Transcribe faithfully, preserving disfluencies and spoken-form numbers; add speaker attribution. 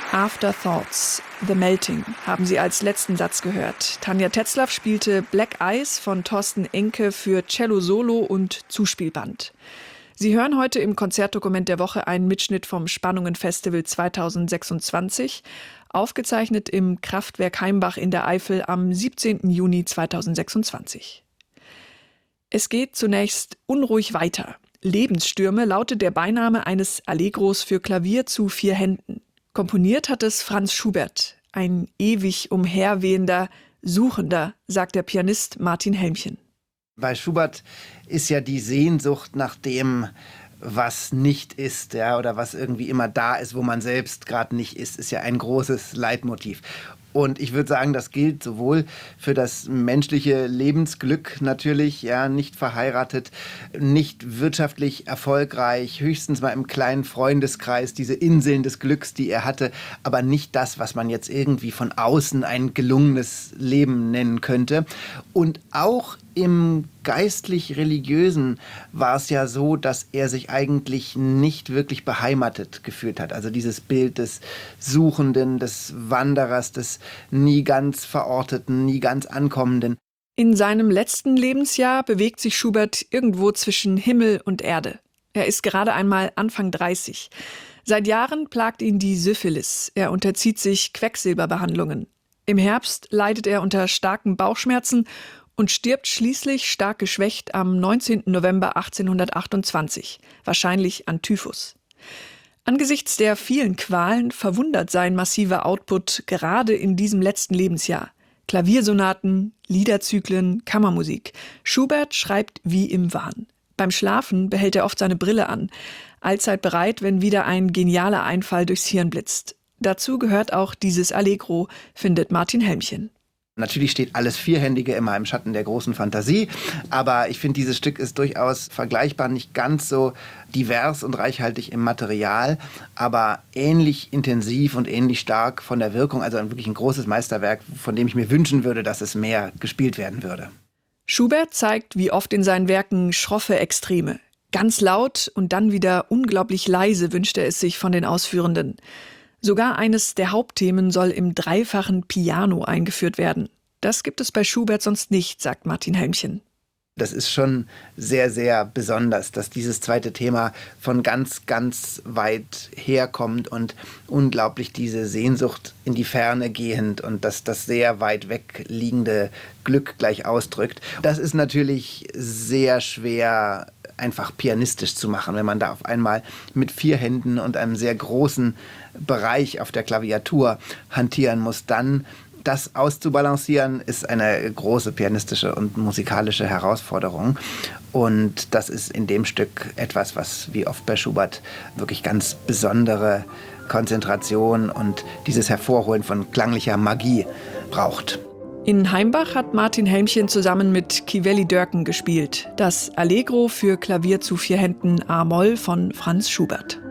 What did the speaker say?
Speaker 1: Afterthoughts, The Melting haben Sie als letzten Satz gehört. Tanja Tetzlaff spielte Black Eyes von Thorsten Enke für Cello Solo und Zuspielband. Sie hören heute im Konzertdokument der Woche einen Mitschnitt vom Spannungen-Festival zweitausendsechsundzwanzig, aufgezeichnet im Kraftwerk Heimbach in der Eifel am siebzehnten Juni zweitausendsechsundzwanzig. Es geht zunächst unruhig weiter. Lebensstürme lautet der Beiname eines Allegros für Klavier zu vier Händen. Komponiert hat es Franz Schubert, ein ewig umherwehender, Suchender, sagt der Pianist Martin Helmchen.
Speaker 2: Bei Schubert ist ja die Sehnsucht nach dem, was nicht ist, ja, oder was irgendwie immer da ist, wo man selbst gerade nicht ist, ist ja ein großes Leitmotiv. Und ich würde sagen, das gilt sowohl für das menschliche Lebensglück natürlich, ja, nicht verheiratet, nicht wirtschaftlich erfolgreich, höchstens mal im kleinen Freundeskreis, diese Inseln des Glücks, die er hatte, aber nicht das, was man jetzt irgendwie von außen ein gelungenes Leben nennen könnte. Und auch im geistlich-religiösen war es ja so, dass er sich eigentlich nicht wirklich beheimatet gefühlt hat. Also dieses Bild des Suchenden, des Wanderers, des nie ganz Verorteten, nie ganz Ankommenden.
Speaker 1: In seinem letzten Lebensjahr bewegt sich Schubert irgendwo zwischen Himmel und Erde. Er ist gerade einmal Anfang dreißig. Seit Jahren plagt ihn die Syphilis. Er unterzieht sich Quecksilberbehandlungen. Im Herbst leidet er unter starken Bauchschmerzen und stirbt schließlich stark geschwächt am neunzehnten November achtzehnhundertachtundzwanzig, wahrscheinlich an Typhus. Angesichts der vielen Qualen verwundert sein massiver Output gerade in diesem letzten Lebensjahr. Klaviersonaten, Liederzyklen, Kammermusik. Schubert schreibt wie im Wahn. Beim Schlafen behält er oft seine Brille an, allzeit bereit, wenn wieder ein genialer Einfall durchs Hirn blitzt. Dazu gehört auch dieses Allegro, findet Martin Helmchen.
Speaker 2: Natürlich steht alles Vierhändige immer im Schatten der großen Fantasie, aber ich finde, dieses Stück ist durchaus vergleichbar, nicht ganz so divers und reichhaltig im Material, aber ähnlich intensiv und ähnlich stark von der Wirkung, also wirklich ein großes Meisterwerk, von dem ich mir wünschen würde, dass es mehr gespielt werden würde.
Speaker 1: Schubert zeigt, wie oft in seinen Werken, schroffe Extreme. Ganz laut und dann wieder unglaublich leise wünscht er es sich von den Ausführenden. Sogar eines der Hauptthemen soll im dreifachen Piano eingeführt werden. Das gibt es bei Schubert sonst nicht, sagt Martin Helmchen.
Speaker 2: Das ist schon sehr, sehr besonders, dass dieses zweite Thema von ganz, ganz weit herkommt und unglaublich diese Sehnsucht in die Ferne gehend und dass das sehr weit weg liegende Glück gleich ausdrückt. Das ist natürlich sehr schwer einfach pianistisch zu machen, wenn man da auf einmal mit vier Händen und einem sehr großen Bereich auf der Klaviatur hantieren muss. Dann das auszubalancieren, ist eine große pianistische und musikalische Herausforderung. Und das ist in dem Stück etwas, was wie oft bei Schubert wirklich ganz besondere Konzentration und dieses Hervorholen von klanglicher Magie braucht.
Speaker 1: In Heimbach hat Martin Helmchen zusammen mit Kivelly Dörken gespielt. Das Allegro für Klavier zu vier Händen A-Moll von Franz Schubert.